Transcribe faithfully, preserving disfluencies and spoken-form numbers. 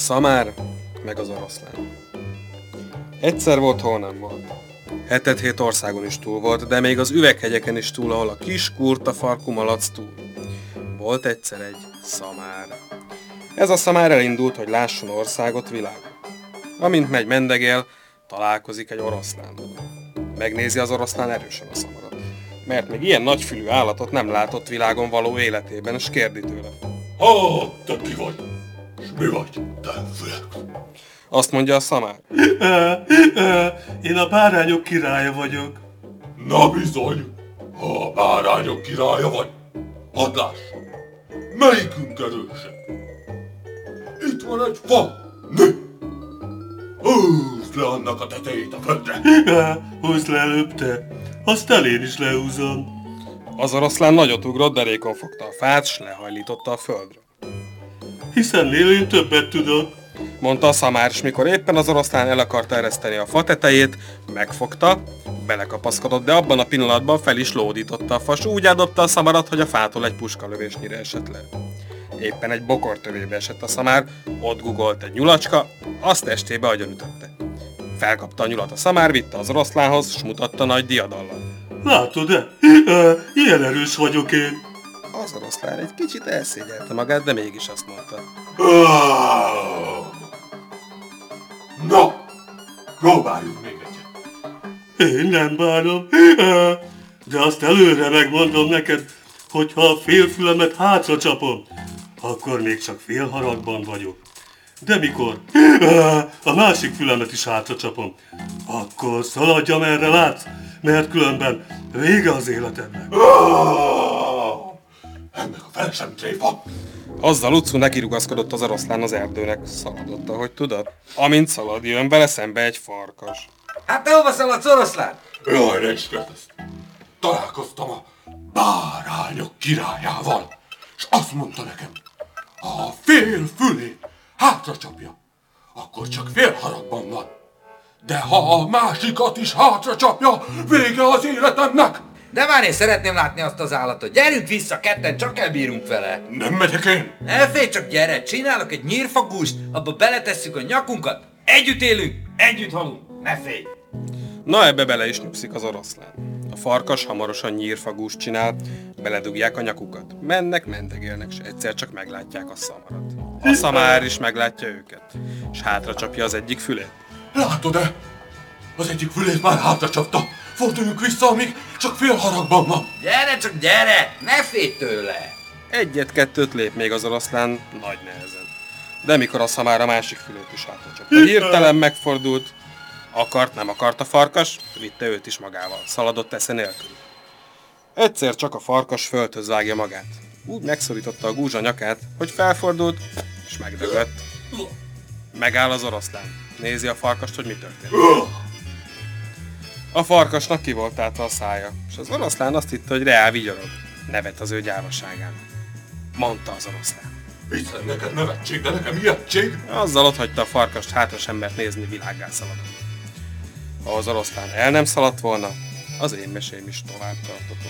szamár, meg az oroszlán. Egyszer volt, hol nem volt. Hetet-hét országon is túl volt, de még az üveghegyeken is túl, ahol a kis kurta farkú malac túl. Volt egyszer egy szamár. Ez a szamár elindult, hogy lásson országot, világot. Amint megy mendegél, találkozik egy oroszlánnal. Megnézi az oroszlán erősen a szamarat, mert még ilyen nagyfülű állatot nem látott világon való életében, és kérdi tőle. Ha, te ki vagy? S mi vagy, te fülek? Azt mondja a szamár. Én a bárányok királya vagyok. Na bizony, ha a bárányok királya vagy, hadd lássam, melyikünk erősebb? Itt van egy fa, nő! Húzd le annak a tetejét a földre! Húzd le előbb te, aztán én is lehúzom. Az oroszlán nagyot ugrott, derékon fogta a fát, s lehajlította a földre. Hiszen nél én többet tudok. Mondta a szamár, s mikor éppen az oroszlán el akarta ereszteni a fa tetejét, megfogta, belekapaszkodott, de abban a pillanatban fel is lódította a fa, s úgy eldobta a szamarat, hogy a fától egy puskalövésnyire esett le. Éppen egy bokortövébe esett a szamár, ott gugolt egy nyulacska, azt testébe agyonütötte. Felkapta a nyulat a szamár, vitte az oroszlánhoz, s mutatta nagy diadallal. Látod-e? Ilyen erős vagyok én. Az oroszlán egy kicsit elszégyelte magát, de mégis azt mondta. Na, próbáljuk még egyet. Én nem bánom, de azt előre megmondom neked, hogy ha a félfülemet hátra csapom, akkor még csak fél haragban vagyok. De mikor a másik fülemet is hátra csapom, akkor szaladj, amerre látsz, mert különben vége az életednek. Ennek a fel sem tréfa. Azzal utcú nekirugaszkodott az oroszlán az erdőnek, szaladott, ahogy tudod. Amint szalad, jön vele szembe egy farkas. Hát te hova szaladsz, oroszlán? Jaj, ne is kérdezd. Találkoztam a bárányok királyával, és azt mondta nekem, ha a fél fülét hátra csapja, akkor csak fél haragban van. De ha a másikat is hátra csapja, vége az életemnek. De már én szeretném látni azt az állatot. Gyerünk vissza, ketten csak elbírunk vele. Nem megyek én. Ne félj, csak gyere, csinálok egy nyírfagúst, abba beletesszük a nyakunkat. Együtt élünk, együtt halunk. Ne félj. Na, ebbe bele is nyugszik az oroszlán. A farkas hamarosan nyírfagúst csinál, beledugják a nyakukat. Mennek, mendegélnek, s egyszer csak meglátják a szamarat. A szamár is meglátja őket, és hátra csapja az egyik fülét. Látod-e? Az egyik fülét már hátra csapta. Forduljunk vissza, amíg csak fél haragban van. Gyere, csak gyere, ne félj tőle. Egyet-kettőt lép még az oroszlán nagy nehezen. De mikor a szamár a másik fülét is hátra csapta, hirtelen megfordult, akart, nem akart a farkas, vitte őt is magával, szaladott esze nélkül. Egyszer csak a farkas földhöz vágja magát. Úgy megszorította a gúzsa nyakát, hogy felfordult, és megdögött. Megáll az oroszlán. Nézi a farkast, hogy mi történt. A farkasnak ki volt állta a szája, és az oroszlán azt hitte, hogy reál vigyorog. Nevet az ő gyávaságán. Mondta az oroszlán. Hiszen neked nevetség, de nekem ijegység. Azzal otthagyta a farkast hátras embert nézni, világgá szaladott. Ha az oroszlán el nem szaladt volna, az én mesém is tovább tartott.